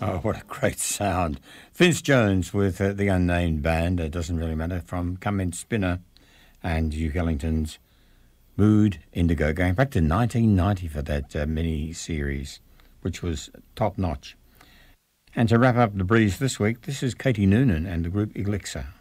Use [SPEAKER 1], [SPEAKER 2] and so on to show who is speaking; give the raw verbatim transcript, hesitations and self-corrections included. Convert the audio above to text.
[SPEAKER 1] Oh, what a great sound. Vince Jones with uh, the Unnamed Band, it doesn't really matter, from Come In Spinner and Duke Ellington's Mood Indigo, going back to nineteen ninety for that uh, mini-series, which was top-notch. And to wrap up the breeze this week, this is Katie Noonan and the group Elixir.